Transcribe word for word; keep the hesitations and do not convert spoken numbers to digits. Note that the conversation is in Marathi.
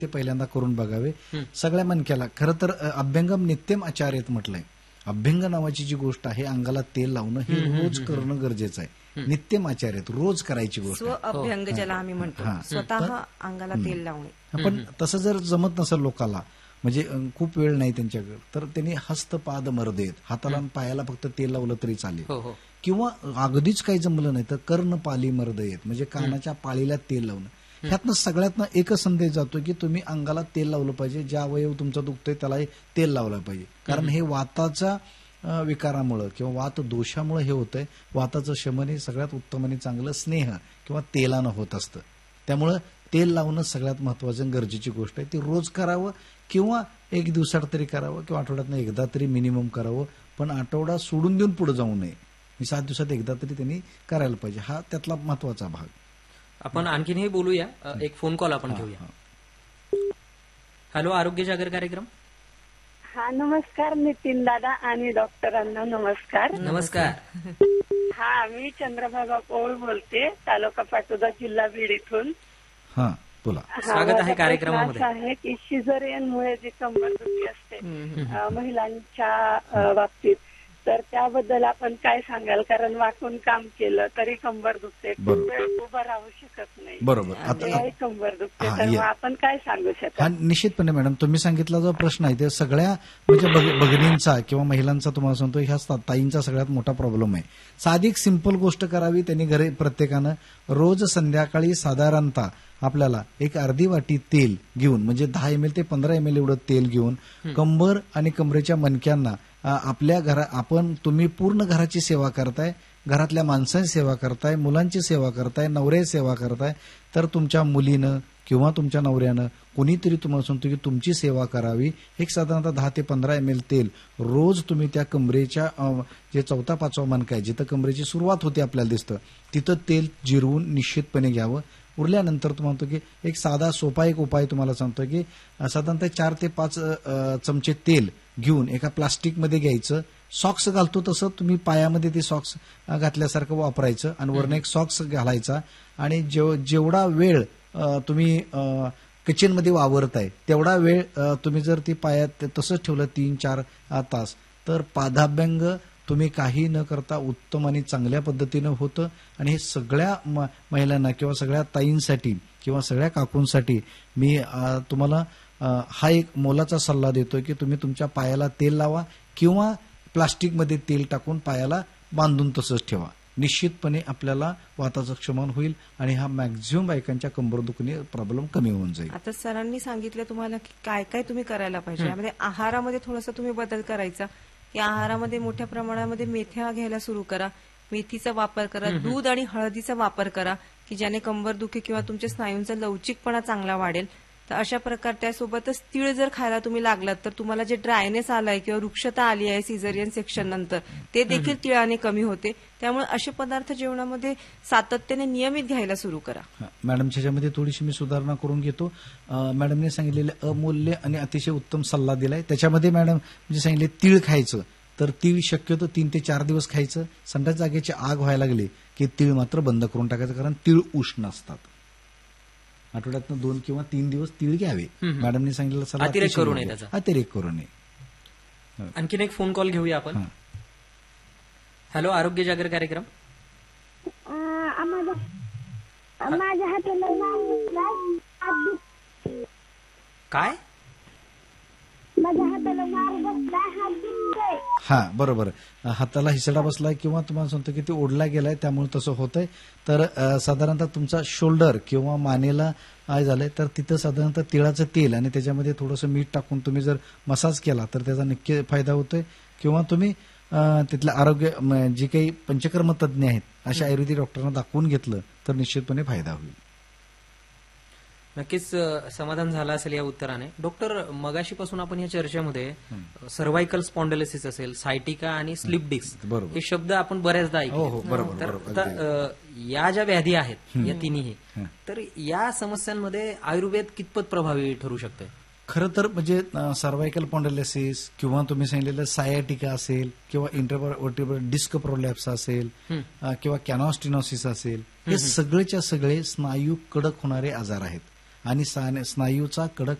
ते पहिल्यांदा करून बघावे. सगळ्या मणक्याला खरं तर अभ्यंगम नित्यम आचार्यत म्हटलंय. अभ्यंग नावाची जी गोष्ट आहे अंगाला तेल लावणं हे रोज करणं गरजेचं आहे. नित्यम आचार्यत रोज करायची गोष्ट. स्व अभ्यंग ज्याला आम्ही म्हणतो, स्वतः अंगाला तेल लावणे. पण तसं जर जमत नसेल लोकांना, म्हणजे खूप वेळ नाही त्यांच्याकडे, तर त्यांनी हस्तपाद मर्देत हाताला पायाला फक्त तेल लावलं तरी चालेल. किंवा अगदीच काही जमलं नाही तर कर्णपाली मर्दयेत, म्हणजे कानाच्या पाळीला तेल लावणं. ह्यातनं सगळ्यातनं एकच संदेश जातो की तुम्ही अंगाला तेल लावलं पाहिजे. ज्या अवयव तुमचा दुखतोय त्याला तेल लावलं पाहिजे. कारण हे वाताचा विकारामुळे किंवा वात दोषामुळे हे होतंय. वाताचं शमन हे सगळ्यात उत्तम आणि चांगलं स्नेह किंवा तेलानं होत असतं. त्यामुळं तेल लावणं सगळ्यात महत्वाचं आणि गरजेची गोष्ट आहे. ती रोज करावं किंवा एक दिवसात तरी करावं किंवा आठवड्यातनं एकदा तरी मिनिमम करावं. पण आठवडा सोडून देऊन पुढे जाऊ नये. सात दिवसात एकदा तरी त्यांनी करायला पाहिजे. हा त्यातला महत्वाचा भाग. आपण आणखीनही बोलूया. एक फोन कॉल आपण घेऊया. हॅलो, आरोग्य जागर कार्यक्रम. हा, नमस्कार नितीन दादा आणि डॉक्टरांना नमस्कार. नमस्कार. हा, मी चंद्रभागा पोळ बोलते, तालुका पाटोदा, जिल्हा बीड इथून. हा, बोला. स्वागत आहे कार्यक्रमामध्ये. आहे की सिझेरियनमुळे जी कंबरदुखी असते महिलांच्या बाबतीत, तर त्याबद्दल आपण काय सांगाल? कारण वाकून काम केलं तरी कंबर दुखते, खूप वेळ उभं राहू शकत नाही. बरोबर. आता कंबर दुखते, तर आपण काय सांगू शकतो? हा, निश्चितपणे मॅडम, तुम्ही सांगितला जो प्रश्न आहे ते सगळ्या म्हणजे भगिनींचा किंवा महिलांचा तुम्हाला सांगतो ह्या ताईंचा सगळ्यात मोठा प्रॉब्लेम आहे. साधी एक सिंपल गोष्ट करावी त्यांनी घरी प्रत्येकानं. रोज संध्याकाळी साधारणतः आपल्याला एक अर्धी वाटी तेल घेऊन, म्हणजे दहा एम एल ते पंधरा एम एल एवढं तेल घेऊन कंबर आणि कमरेच्या मणक्यांना आपल्या घरा आपण तुम्ही पूर्ण घराची सेवा करताय, घरातल्या माणसांची सेवा करताय, मुलांची सेवा करताय, नवऱ्याची सेवा करताय, तर तुमच्या मुलीनं किंवा तुमच्या नवऱ्यानं कोणीतरी तुम्हाला सांगतो की तुमची सेवा करावी. एक साधारणतः दहा ते पंधरा एम एल तेल रोज तुम्ही त्या कमरेच्या जे चौथा पाचवा मणका आहे जिथं कमरेची सुरुवात होते आपल्याला दिसतं तिथं तेल जिरवून निश्चितपणे घ्यावं. उरल्यानंतर तुम्हाला म्हणतो की एक साधा सोपा एक उपाय तुम्हाला सांगतो की साधारणतः चार ते पाच चमचे तेल घेऊन एका प्लास्टिकमध्ये घ्यायचं. सॉक्स घालतो तसं तुम्ही पायामध्ये ते सॉक्स घातल्यासारखं वापरायचं आणि वरनं एक सॉक्स घालायचा. आणि जेवढा वेळ तुम्ही किचनमध्ये वावरताय तेवढा वेळ तुम्ही जर ती पायात तसंच ठेवलं तीन चार तास, तर पादाभ्यंग तुम्ही काही न करता उत्तम आणि चांगल्या पद्धतीनं होतं. आणि हे सगळ्या महिलांना किंवा सगळ्या ताईंसाठी किंवा सगळ्या काकूंसाठी मी तुम्हाला हा एक मोलाचा सल्ला देतोय की तुम्ही तुमच्या पायाला तेल लावा किंवा प्लास्टिकमध्ये तेल टाकून पायाला बांधून तसंच ठेवा. निश्चितपणे आपल्याला वाताचं क्षमन होईल आणि हा मॅक्झिमम बायकांच्या कंबर दुखणे प्रॉब्लेम कमी होऊन जाईल. आता सरांनी सांगितलं तुम्हाला की काय काय तुम्ही करायला पाहिजे. यामध्ये आहारामध्ये थोडासा तुम्ही बदल करायचा. या आहारामध्ये मोठ्या प्रमाणामध्ये मेथ्या घ्यायला सुरू करा. मेथीचा वापर करा. दूध आणि हळदीचा वापर करा की ज्याने कंबरदुखी किंवा तुमच्या स्नायूंचा लवचिकपणा चांगला वाढेल. तर अशा प्रकारे त्यासोबतच तीळ जर खायला तुम्ही लागलात तर तुम्हाला जे ड्रायनेस आलाय किंवा वृक्षता आली आहे सिझेरियन सेक्शन नंतर ते देखील तिळाने कमी होते. त्यामुळे असे पदार्थ जेवणामध्ये सातत्याने नियमित घ्यायला सुरू करा. मॅडम, त्याच्यामध्ये थोडीशी मी सुधारणा करून घेतो. मॅडमने सांगितलेले अमूल्य आणि अतिशय उत्तम सल्ला दिलाय. त्याच्यामध्ये मॅडम म्हणजे सांगितले तीळ खायचं, तर तीळ शक्यतो तीन ते चार दिवस खायचं. संडास जागेची आग व्हायला लागली की तीळ मात्र बंद करून टाकायचं, कारण तीळ उष्ण असतात. आठवड्यातनं दोन किंवा तीन दिवस तीळ घ्यावे. मॅडमने सांगितलं सल्ला अतिरेक करू नये त्याचा. अतिरेक करू नये. आणखीन एक फोन कॉल घेऊया आपण. हॅलो, आरोग्य जागर कार्यक्रम. माझ्या हाताला काय माझ्या हाताला मार बसलाय, हात दुखतोय. हा, बरोबर. हाताला हिसडा बसलाय किंवा तुम्हाला सांगतो की ते ओढला गेलाय त्यामुळे तसं होतंय. तर साधारणतः तुमचा शोल्डर किंवा मानेला काय झालंय तर तिथं साधारणतः तिळाचं तेल आणि त्याच्यामध्ये थोडंसं मीठ टाकून तुम्ही जर मसाज केला तर त्याचा नक्की फायदा होतोय. किंवा तुम्ही तिथल्या आरोग्य जे काही पंचकर्म तज्ज्ञ आहेत अशा आयुर्वेदिक डॉक्टरांना दाखवून घेतलं तर निश्चितपणे फायदा होईल. नक्कीच समाधान झालं असेल या उत्तराने. डॉक्टर, मगाशीपासून आपण या चर्चेमध्ये सर्व्हायकल स्पॉन्डिलोसिस असेल, सायटिका आणि स्लिप डिस्क हे शब्द आपण बऱ्याचदा ऐकले. तर या ज्या व्याधी आहेत या तिन्ही, तर या समस्यांमध्ये आयुर्वेद कितपत प्रभावी ठरू शकते? खरं तर म्हणजे सर्व्हायकल स्पॉन्डिलोसिस किंवा तुम्ही सांगितलेलं सायटिका असेल किंवा इंटरव्हर्टिब्रल डिस्क प्रोलॅप्स असेल किंवा कॅनॉस्टिनोसिस असेल, हे सगळेच्या सगळे स्नायू कडक होणारे आजार आहेत. आणि स्नायूचा कडक